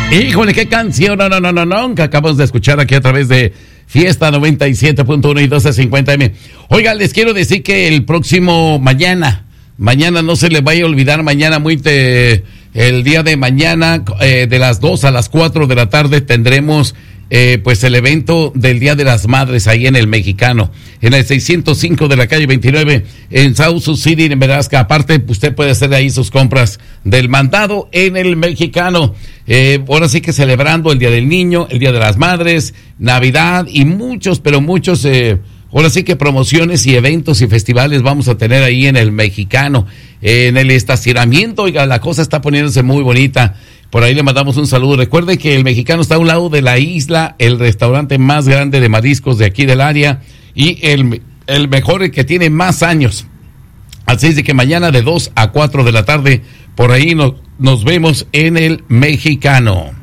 Híjole, qué canción, no, que acabamos de escuchar aquí a través de Fiesta 97.1 y 1250M. Oiga, les quiero decir que el próximo mañana no se les vaya a olvidar, el día de mañana, de las 2 a las 4 de la tarde tendremos pues el evento del Día de las Madres ahí en el Mexicano, en el 605 de la calle 29 en South Sioux City, en Nebraska. Aparte, usted puede hacer ahí sus compras del mandado en el Mexicano. Ahora sí que celebrando el Día del Niño, el Día de las Madres, Navidad y muchos, ahora sí que promociones y eventos y festivales vamos a tener ahí en el Mexicano. En el estacionamiento, oiga, la cosa está poniéndose muy bonita. Por ahí le mandamos un saludo. Recuerde que el Mexicano está a un lado de la isla, el restaurante más grande de mariscos de aquí del área y el mejor, el que tiene más años. Así es de que mañana de 2 a 4 de la tarde, por ahí nos vemos en el Mexicano.